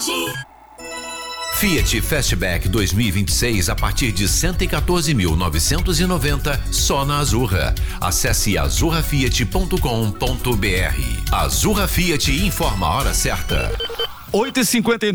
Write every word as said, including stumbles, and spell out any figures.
Fiat Fastback dois mil e vinte e seis a partir de cento e quatorze mil novecentos e noventa só na Azurra. Acesse azurra fiat ponto com ponto br. Azurra Fiat informa a hora certa. oito e cinquenta e nove